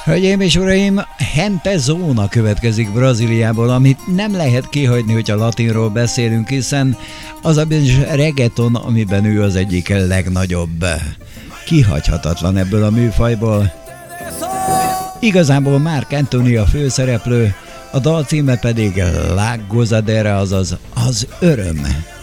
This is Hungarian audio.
Hölgyeim és uraim, Hente Zóna következik Brazíliából, amit nem lehet kihagyni, hogyha latinról beszélünk, hiszen az a bizonyos reggaeton, amiben ő az egyik legnagyobb. Kihagyhatatlan ebből a műfajból. Igazából Marc Anthony a főszereplő, a dal címe pedig La Gozadera, azaz az öröm.